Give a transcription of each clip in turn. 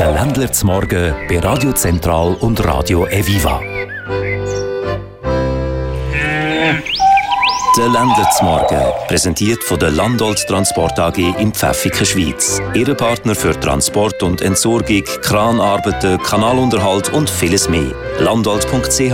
Der Ländler zum Morgen bei Radio Zentral und Radio Eviva. Der Ländler zum Morgen, präsentiert von der Landolt Transport AG in Pfäffiken, Schweiz. Ihre Partner für Transport und Entsorgung, Kranarbeiten, Kanalunterhalt und vieles mehr. Landolt.ch.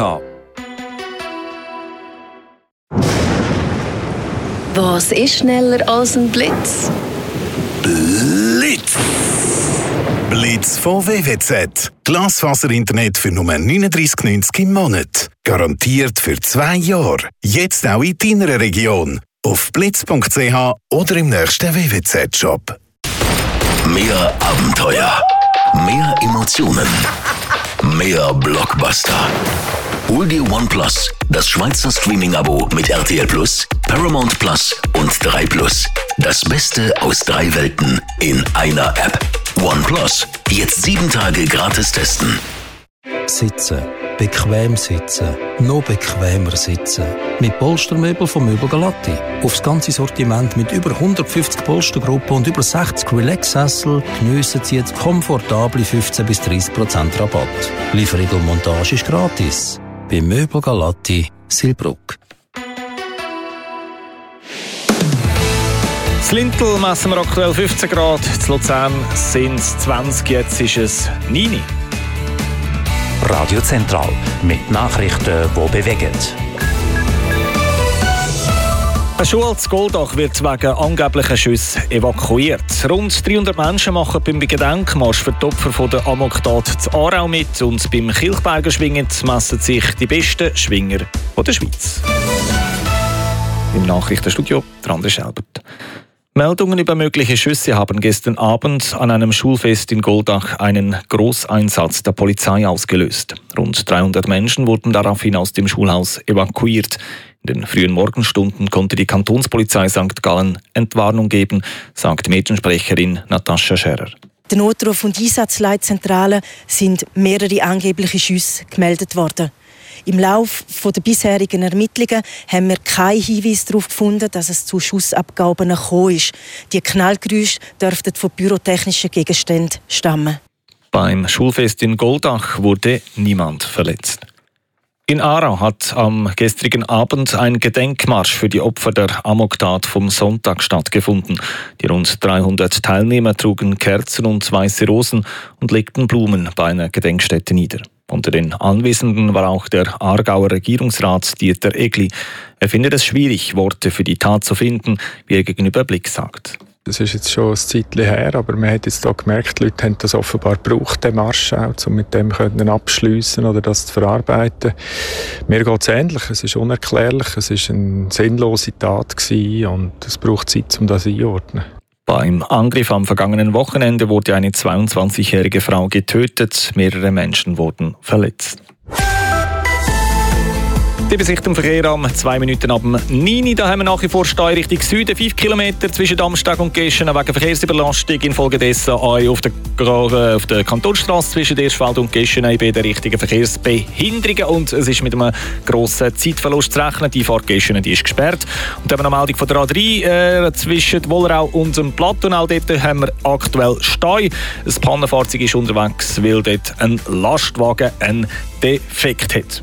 Was ist schneller als ein Blitz? Blitz! Blitz von WWZ. Glasfaser-Internet für nur 39,90 im Monat. Garantiert für 2 Jahre. Jetzt auch in deiner Region. Auf blitz.ch oder im nächsten WWZ-Shop. Mehr Abenteuer. Mehr Emotionen. Mehr Blockbuster. Hol dir OnePlus, das Schweizer Streaming-Abo mit RTL Plus, Paramount Plus und 3 Plus. Das Beste aus 3 Welten in einer App. OnePlus. Jetzt 7 Tage gratis testen. Sitzen. Bequem sitzen. Noch bequemer sitzen. Mit Polstermöbel von Möbel Galatti. Aufs ganze Sortiment mit über 150 Polstergruppen und über 60 Relax-Sessel geniessen Sie jetzt komfortable 15-30% Rabatt. Lieferung und Montage ist gratis. Bei Möbel Galatti, Silbruck. In Lintel messen wir aktuell 15 Grad, in Luzern sind es 20, jetzt ist es 9. Radio Zentral mit Nachrichten, die bewegen. Eine Schule in Goldach wird wegen angeblicher Schüsse evakuiert. Rund 300 Menschen machen beim Gedenkmarsch für die Opfer der Amoktat zu Aarau mit und beim Kilchberger Schwingen messen sich die besten Schwinger der Schweiz. Im Nachrichtenstudio André Schelbert. Meldungen über mögliche Schüsse haben gestern Abend an einem Schulfest in Goldach einen Großeinsatz der Polizei ausgelöst. Rund 300 Menschen wurden daraufhin aus dem Schulhaus evakuiert. In den frühen Morgenstunden konnte die Kantonspolizei St. Gallen Entwarnung geben, sagt Mediensprecherin Natascha Scherer. Der Notruf- und Einsatzleitzentrale sind mehrere angebliche Schüsse gemeldet worden. Im Laufe der bisherigen Ermittlungen haben wir keinen Hinweis darauf gefunden, dass es zu Schussabgaben gekommen ist. Die Knallgeräusche dürften von pyrotechnischen Gegenständen stammen. Beim Schulfest in Goldach wurde niemand verletzt. In Aarau hat am gestrigen Abend ein Gedenkmarsch für die Opfer der Amoktat vom Sonntag stattgefunden. Die rund 300 Teilnehmer trugen Kerzen und weiße Rosen und legten Blumen bei einer Gedenkstätte nieder. Unter den Anwesenden war auch der Aargauer Regierungsrat Dieter Egli. Er findet es schwierig, Worte für die Tat zu finden, wie er gegenüber Blick sagt. Das ist jetzt schon ein Zeitchen her, aber man hat jetzt hier gemerkt, die Leute haben das offenbar gebraucht, den Marsch auch, um mit dem abschliessen oder das zu verarbeiten. Mir geht es ähnlich, es ist unerklärlich, es war eine sinnlose Tat gewesen und es braucht Zeit, um das einzuordnen. Beim Angriff am vergangenen Wochenende wurde eine 22-jährige Frau getötet, mehrere Menschen wurden verletzt. Die Besicht im Verkehr am 2 Minuten ab 9. Da haben wir nach wie vor Stau Richtung Süden. 5 Kilometer zwischen Damstag und Geschen wegen Verkehrsüberlastung. Infolgedessen auf der Kantonsstrasse zwischen Erschfeld und Geschen bei den richtigen Verkehrsbehinderungen. Und es ist mit einem grossen Zeitverlust zu rechnen. Die Fahrt Geschen ist gesperrt. Und dann haben wir noch eine Meldung von der A3 zwischen Wollerau und dem Plattenau. Dort haben wir aktuell Stau. Ein Pannenfahrzeug ist unterwegs, weil dort ein Lastwagen einen Defekt hat.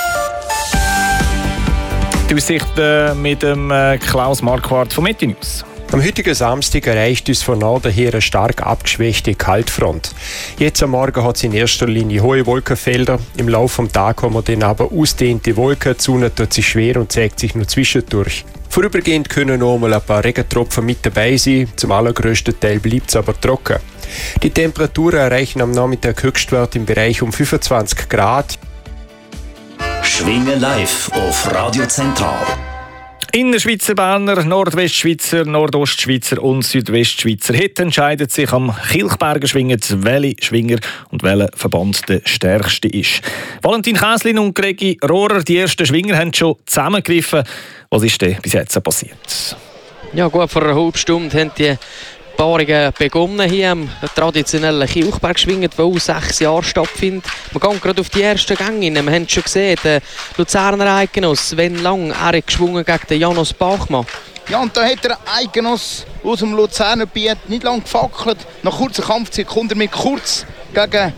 Die Aussicht mit dem Klaus Marquardt von Metti News. Am heutigen Samstag erreicht uns von Norden her eine stark abgeschwächte Kaltfront. Jetzt am Morgen hat es in erster Linie hohe Wolkenfelder. Im Laufe des Tages haben wir dann aber ausdehnte Wolken. Die Sonne tut sich schwer und zeigt sich nur zwischendurch. Vorübergehend können noch mal ein paar Regentropfen mit dabei sein. Zum allergrößten Teil bleibt es aber trocken. Die Temperaturen erreichen am Nachmittag Höchstwert im Bereich um 25 Grad. Schwingen live auf Radio Zentral. Innerschweizer Berner, Nordwestschweizer, Nordostschweizer und Südwestschweizer. Heute entscheidet sich am Kilchberger Schwingen, welcher Schwinger und welcher Verband der stärkste ist. Valentin Käslin und Gregi Rohrer, die ersten Schwinger, haben schon zusammengegriffen. Was ist denn bis jetzt passiert? Ja, gut, vor einer halben Stunde haben die Paarungen begonnen hier am traditionellen Kilchberg-Schwingen, der aus 6 Jahren stattfindet. Wir gehen gerade auf die ersten Gänge rein. Wir haben schon gesehen, der Luzerner Eidgenoss Sven Lang, er hat geschwungen gegen den Janos Bachmann. Ja, und da hat der Eidgenoss aus dem Luzerner Gebiet nicht lange gefackelt. Nach kurzer Kampfzeit kommt er mit kurz gegen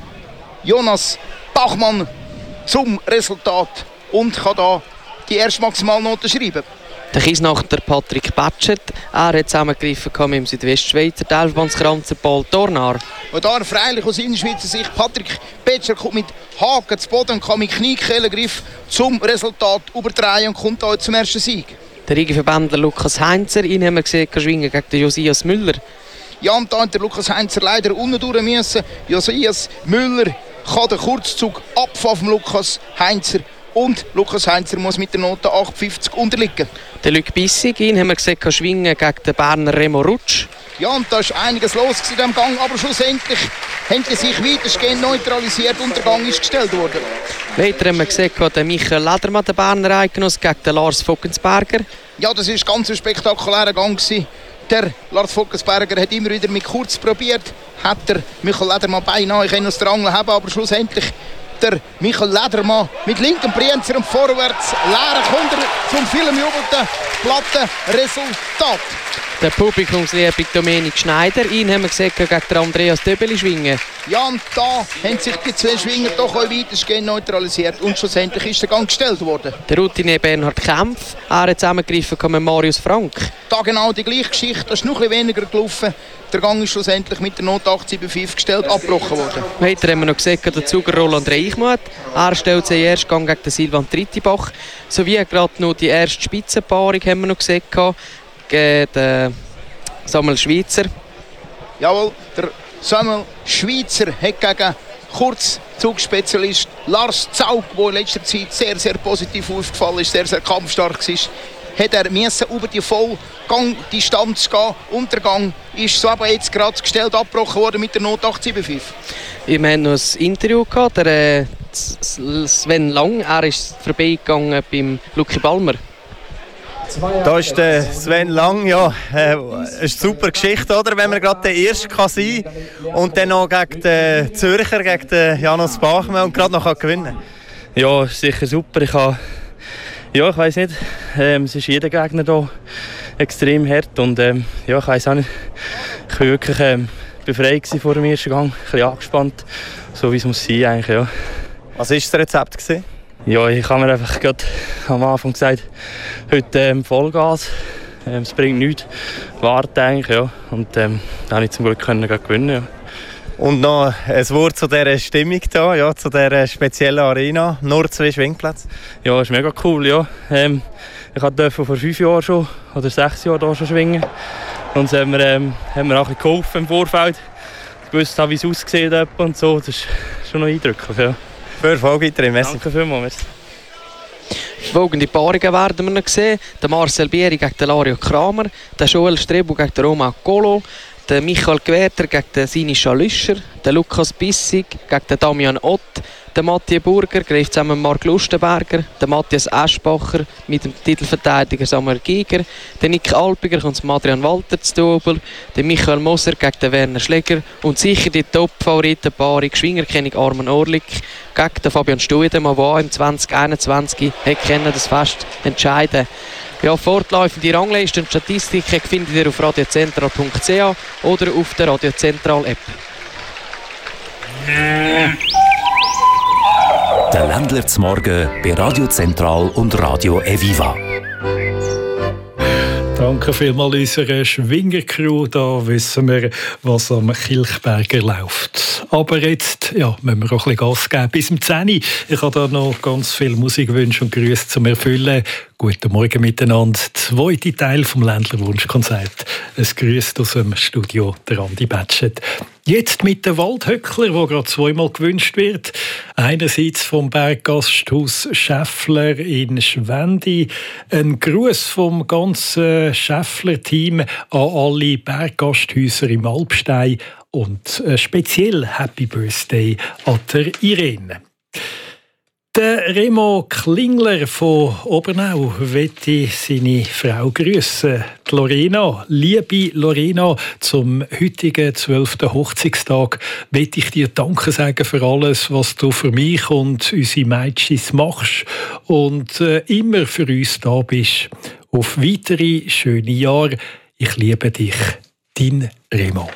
Jonas Bachmann zum Resultat und kann da die erste Maximalnote schreiben. Der Kiesnachter Patrick Batschet, er hat zusammengegriffen mit dem Südwestschweizer Elfbandskranzer Paul Tornar. Und da freilich aus Innerschweizer Sicht, Patrick Batschet kommt mit Haken zu Boden und kann mit Kniekehlegriff zum Resultat überdrehen und kommt da zum ersten Sieg. Der Riegenverbändler Lukas Heinzer, ihn haben wir gesehen, kann schwingen gegen den Josias Müller. Ja, und da hat der Lukas Heinzer leider unten durch müssen. Josias Müller kann den Kurzzug abfahren vom Lukas Heinzer. Und Lukas Heinzer muss mit der Note 8,50 unterliegen. Der Luc Bissig, ihn haben wir gesehen, kann schwingen gegen den Berner Remo Rutsch. Ja, und da ist einiges los in diesem Gang, aber schlussendlich haben sie sich weitestgehend neutralisiert und der Gang ist gestellt worden. Weiter haben wir gesehen, der Michael Ledermann, der Berner Eidgenoss, gegen den Lars Vockensberger. Ja, das war ganz ein spektakulärer Gang. Der Lars Vockensberger hat immer wieder mit kurz probiert, hat der Michael Ledermann beinahe aus der Angel haben, aber schlussendlich der Michael Ledermann mit linkem Brienzer und vorwärts leeren Kunden zum filmjubelten Plattenresultat. Der Publikumsliebling Dominik Schneider, ihn haben wir gesehen gegen den Andreas Döbeli schwingen. Ja, und da haben sich die zwei Schwinger doch auch weitestgehend neutralisiert und schlussendlich ist der Gang gestellt worden. Der Routinier Bernhard Kempf, er hat zusammengegriffen mit Marius Frank. Da genau die gleiche Geschichte, das ist noch ein bisschen weniger gelaufen. Der Gang ist schlussendlich mit der Note 8,75 gestellt, abgebrochen worden. Weiter haben wir noch gesehen, der Zuger Roland Reichmuth. Er stellt seinen ersten Gang gegen den Silvan Trittibach. Sowie gerade noch die erste Spitzenpaarung haben wir noch gesehen, gegen den Samuel Schweizer. Jawohl, der Samuel Schweizer hat gegen Kurzzugsspezialist Lars Zaug, der in letzter Zeit sehr, sehr positiv aufgefallen ist, sehr, sehr kampfstark war, hat er über die Vollgangdistanz gehen. Und der Gang ist so aber jetzt gerade gestellt, abgebrochen worden mit der Note 8,75. Wir haben noch ein Interview gehabt, der Sven Lang, er ist vorbeigegangen beim Luki Balmer. Da ist der Sven Lang, ja, eine super Geschichte, oder? Wenn man gerade der Erste kann sein und dann noch gegen den Zürcher, gegen den Janus Bachmann und gerade noch gewinnen kann. Ja, sicher super. Ich weiss nicht, es ist jeder Gegner hier extrem hart und ich weiss auch nicht, ich war wirklich befreit vor dem ersten Gang, ein bisschen angespannt, so wie es muss sein eigentlich, ja. Was war das Rezept gewesen? Ja, ich habe mir einfach gerade am Anfang gesagt, heute Vollgas, es bringt nichts, warten eigentlich, ja. Und dann konnte ich zum Glück gewinnen, ja. Und noch ein Wort zu dieser Stimmung hier, ja, zu dieser speziellen Arena, nur 2 Schwingplätze. Ja, das ist mega cool, ja. Ich durfte vor 5 Jahren schon, oder 6 Jahren hier schon schwingen. Und haben mir auch geholfen im Vorfeld. Ich wusste, wie es aussieht und so, das ist schon noch eindrücklich, ja. Für Erfolg weiterhin, merci. Danke vielmals. Folgende Paarungen werden wir noch sehen. Der Marcel Bieri gegen den Lario Kramer, der Joel Strebu gegen den Roman Colo, der Michael Gwerter gegen den Sinischa Lüscher, der Lukas Bissig gegen den Damian Ott, der Matthias Burger greift zusammen mit Marc Lustenberger, der Matthias Eschbacher mit dem Titelverteidiger Samuel Giger, der Nick Alpiger kommt mit Adrian Walter zu Double, der Michael Moser gegen den Werner Schläger und sicher die Top-Favoritenpaarung Schwingerkennig Armen Orlik gegen den Fabian Stuedemann, der im 2021 das Fest entscheiden. Ja, fortlaufende Rangliste und Statistiken findet ihr auf radiozentral.ch oder auf der Radio Zentral App. Der Ländler zum Morgen bei Radio Zentral und Radio Eviva. Danke vielmals unserer Schwingercrew. Da wissen wir, was am Kilchberger läuft. Aber jetzt müssen wir auch ein bisschen Gas geben. Bis zum 10 Uhr. Ich habe da noch ganz viele Musikwünsche und Grüße zum Erfüllen. Guten Morgen miteinander. Zweite Teil vom Ländler Wunschkonzert. Es grüßt aus dem Studio der Andi Batschet. Jetzt mit dem Waldhöckler, der gerade 2-mal gewünscht wird. Einerseits vom Berggasthaus Schäffler in Schwendi. Ein Gruß vom ganzen Schäffler-Team an alle Berggasthäuser im Alpstein. Und speziell Happy Birthday an der Irene. Der Remo Klingler von Obernau möchte seine Frau grüßen, die Lorena. Liebe Lorena, zum heutigen 12. Hochzeitstag möchte ich dir Danke sagen für alles, was du für mich und unsere Mädchen machst und immer für uns da bist. Auf weitere schöne Jahre. Ich liebe dich, dein Remo.